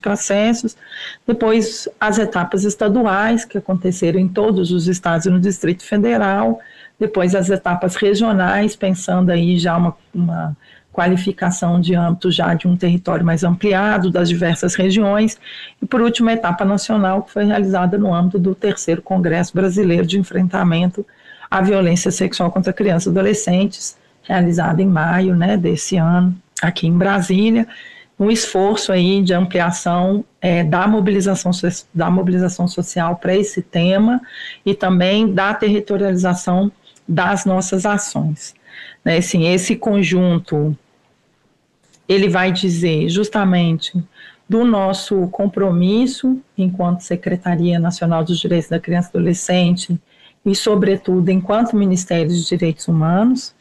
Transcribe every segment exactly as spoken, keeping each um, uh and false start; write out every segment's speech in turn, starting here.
processos, depois as etapas estaduais, que aconteceram em todos os estados e no Distrito Federal, depois as etapas regionais, pensando aí já uma, uma qualificação de âmbito já de um território mais ampliado, das diversas regiões, e por último a etapa nacional, que foi realizada no âmbito do terceiro Congresso Brasileiro de Enfrentamento à Violência Sexual contra Crianças e Adolescentes, realizada em maio, né, desse ano, aqui em Brasília, um esforço aí de ampliação é, da, mobilização, da mobilização social para esse tema e também da territorialização das nossas ações. Né, assim, esse conjunto, ele vai dizer justamente do nosso compromisso enquanto Secretaria Nacional dos Direitos da Criança e Adolescente e, sobretudo, enquanto Ministério dos Direitos Humanos.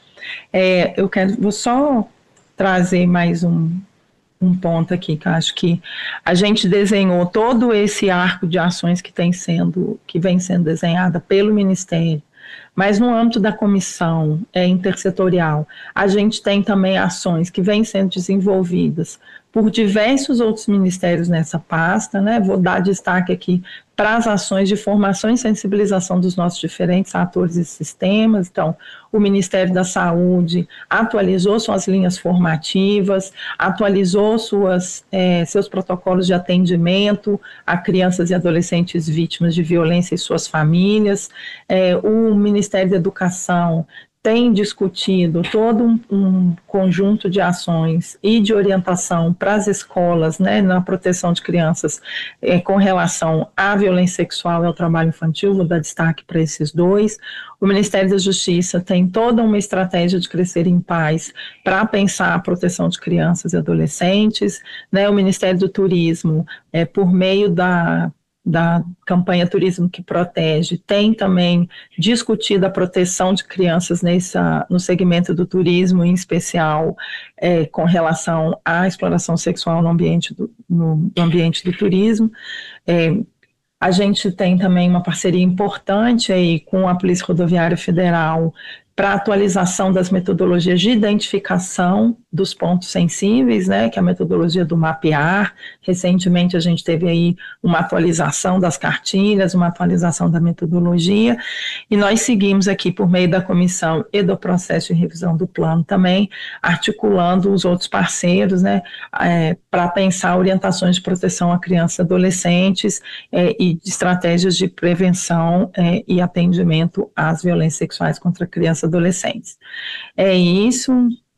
É, eu quero vou só trazer mais um, um ponto aqui, que eu acho que a gente desenhou todo esse arco de ações que, tem sendo, que vem sendo desenhada pelo Ministério, mas no âmbito da comissão é, intersetorial, a gente tem também ações que vêm sendo desenvolvidas por diversos outros ministérios nessa pasta, né? Vou dar destaque aqui para as ações de formação e sensibilização dos nossos diferentes atores e sistemas. Então, o Ministério da Saúde atualizou suas linhas formativas, atualizou suas, é, seus protocolos de atendimento a crianças e adolescentes vítimas de violência e suas famílias. É, o Ministério da Educação tem discutido todo um, um conjunto de ações e de orientação para as escolas, né, na proteção de crianças é, com relação à violência sexual e ao trabalho infantil. Vou dar destaque para esses dois. O Ministério da Justiça tem toda uma estratégia de crescer em paz para pensar a proteção de crianças e adolescentes, né. O Ministério do Turismo, é, por meio da da campanha Turismo que Protege, tem também discutido a proteção de crianças nessa, no segmento do turismo, em especial é, com relação à exploração sexual no ambiente do, no, no ambiente do turismo. É, a gente tem também uma parceria importante aí com a Polícia Rodoviária Federal para atualização das metodologias de identificação dos pontos sensíveis, né, que é a metodologia do mapear. Recentemente a gente teve aí uma atualização das cartilhas, uma atualização da metodologia, e nós seguimos aqui por meio da comissão e do processo de revisão do plano também, articulando os outros parceiros, né, é, para pensar orientações de proteção a crianças e adolescentes é, e de estratégias de prevenção é, e atendimento às violências sexuais contra crianças e adolescentes. É isso.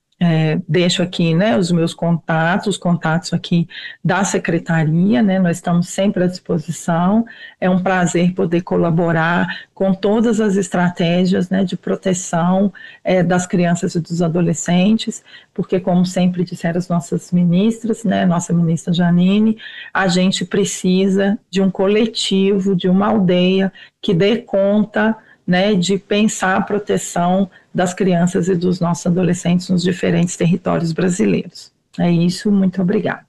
É, deixo aqui, né, os meus contatos, os contatos aqui da secretaria, né, nós estamos sempre à disposição. É um prazer poder colaborar com todas as estratégias, né, de proteção é, das crianças e dos adolescentes, porque, como sempre disseram as nossas ministras, né, nossa ministra Janine, a gente precisa de um coletivo, de uma aldeia que dê conta, né, de pensar a proteção das crianças e dos nossos adolescentes nos diferentes territórios brasileiros. É isso, muito obrigada.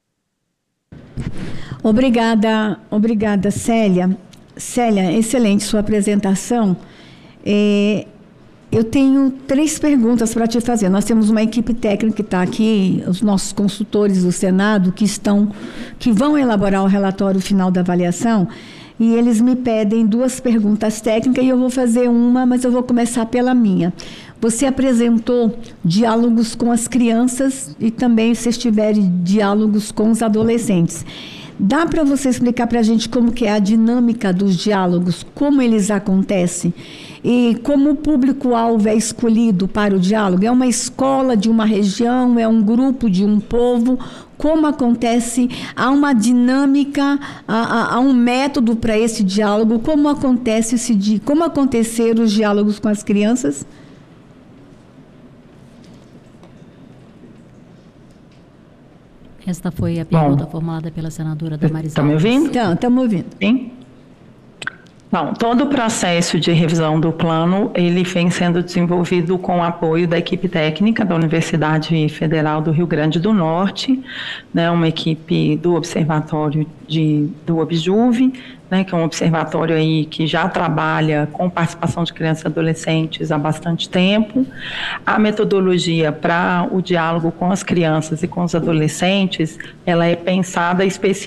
Obrigada, obrigada, Célia. Célia, excelente sua apresentação. É, eu tenho três perguntas para te fazer. Nós temos uma equipe técnica que está aqui, os nossos consultores do Senado, que estão, que vão elaborar o relatório final da avaliação. E eles me pedem duas perguntas técnicas e eu vou fazer uma, mas eu vou começar pela minha. Você apresentou diálogos com as crianças e também, se estiverem, diálogos com os adolescentes. Dá para você explicar para a gente como que é a dinâmica dos diálogos, como eles acontecem e como o público-alvo é escolhido para o diálogo? É uma escola de uma região, é um grupo de um povo? Como acontece? Há uma dinâmica, há, há um método para esse diálogo? Como acontece esse, como aconteceram os diálogos com as crianças? Esta foi a pergunta Bom, formulada pela senadora Damares Alves. Está me ouvindo? Então, estamos ouvindo. Sim. Bom, todo o processo de revisão do plano, ele vem sendo desenvolvido com o apoio da equipe técnica da Universidade Federal do Rio Grande do Norte, né, uma equipe do Observatório de, do Objuve, né, que é um observatório aí que já trabalha com participação de crianças e adolescentes há bastante tempo. A metodologia para o diálogo com as crianças e com os adolescentes, ela é pensada especificamente